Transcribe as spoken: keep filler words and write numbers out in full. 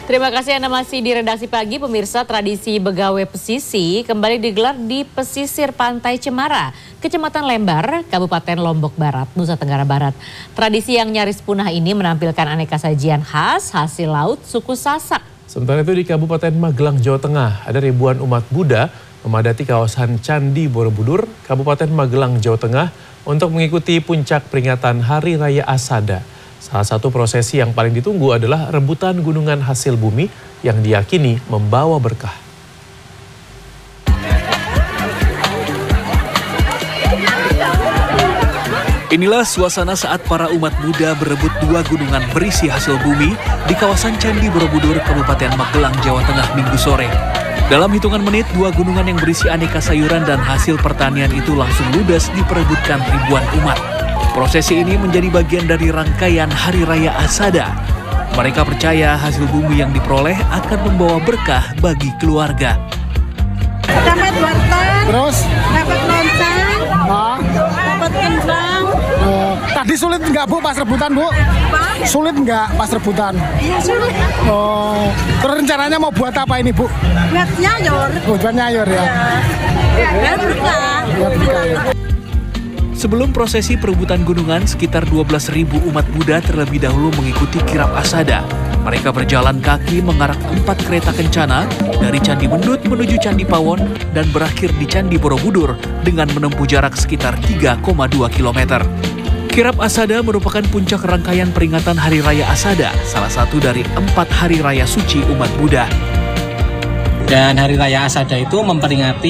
Terima kasih Anda masih di Redaksi Pagi. Pemirsa, tradisi begawe pesisi kembali digelar di pesisir Pantai Cemara, Kecamatan Lembar, Kabupaten Lombok Barat, Nusa Tenggara Barat. Tradisi yang nyaris punah ini menampilkan aneka sajian khas hasil laut suku Sasak. Sementara itu di Kabupaten Magelang, Jawa Tengah, ada ribuan umat Buddha memadati kawasan Candi Borobudur, Kabupaten Magelang, Jawa Tengah untuk mengikuti puncak peringatan Hari Raya Asada. Salah satu prosesi yang paling ditunggu adalah rebutan gunungan hasil bumi yang diyakini membawa berkah. Inilah suasana saat para umat Buddha berebut dua gunungan berisi hasil bumi di kawasan Candi Borobudur, Kabupaten Magelang, Jawa Tengah, Minggu sore. Dalam hitungan menit, dua gunungan yang berisi aneka sayuran dan hasil pertanian itu langsung ludes diperebutkan ribuan umat. Prosesi ini menjadi bagian dari rangkaian Hari Raya Asada. Mereka percaya hasil bumi yang diperoleh akan membawa berkah bagi keluarga. Dapat wortel, terus dapat lontang, ah, dapat kentang. oh, tadi sulit nggak Bu pas rebutan Bu? Apa? Sulit nggak pas rebutan? Iya sulit. Oh, terus rencananya mau buat apa ini Bu? Buat nyayur. Oh, buat nyayur ya? Biar berkah. Buat berkah ya. Sebelum prosesi perebutan gunungan, sekitar dua belas ribu umat Buddha terlebih dahulu mengikuti kirap Asada. Mereka berjalan kaki mengarak empat kereta kencana dari Candi Mendut menuju Candi Pawon dan berakhir di Candi Borobudur dengan menempuh jarak sekitar tiga koma dua kilometer. Kirap Asada merupakan puncak rangkaian peringatan Hari Raya Asada, salah satu dari empat hari raya suci umat Buddha. Dan Hari Raya Asada itu memperingati